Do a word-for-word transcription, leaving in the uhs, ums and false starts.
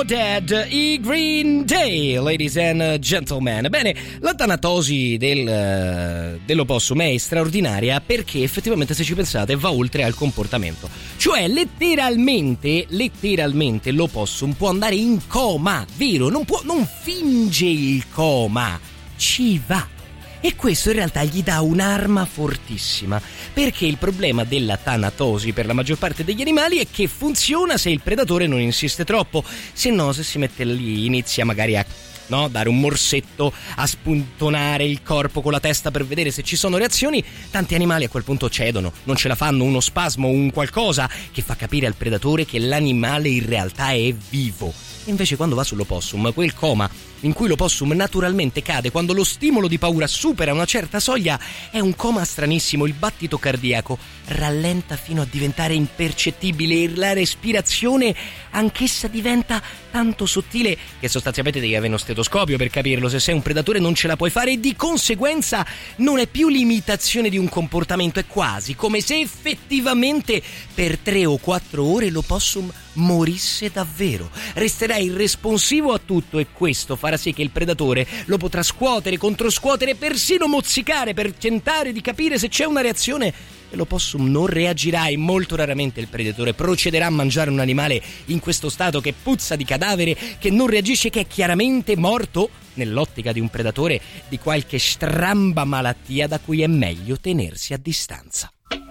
Dead, i Green Day, ladies and gentlemen. Bene, la tanatosi del, dell'opossum è straordinaria perché effettivamente, se ci pensate, va oltre al comportamento. Cioè, letteralmente, letteralmente l'opossum può andare in coma, vero? Non può, non finge il coma, ci va. E questo in realtà gli dà un'arma fortissima, perché il problema della tanatosi per la maggior parte degli animali è che funziona se il predatore non insiste troppo, se no, se si mette lì, inizia magari a no, dare un morsetto, a spuntonare il corpo con la testa per vedere se ci sono reazioni, tanti animali a quel punto cedono, non ce la fanno, uno spasmo, un qualcosa che fa capire al predatore che l'animale in realtà è vivo. Invece quando va sull'opossum, quel coma in cui l'opossum naturalmente cade quando lo stimolo di paura supera una certa soglia è un coma stranissimo, il battito cardiaco rallenta fino a diventare impercettibile e la respirazione anch'essa diventa tanto sottile che sostanzialmente devi avere uno stetoscopio per capirlo, se sei un predatore non ce la puoi fare e di conseguenza non è più l'imitazione di un comportamento, è quasi come se effettivamente per tre o quattro ore l'opossum morisse davvero, resterà irresponsivo a tutto e questo farà sì che il predatore lo potrà scuotere, controscuotere, persino mozzicare per tentare di capire se c'è una reazione e l'opossum non reagirà e molto raramente il predatore procederà a mangiare un animale in questo stato che puzza di cadavere, che non reagisce, che è chiaramente morto nell'ottica di un predatore di qualche stramba malattia da cui è meglio tenersi a distanza.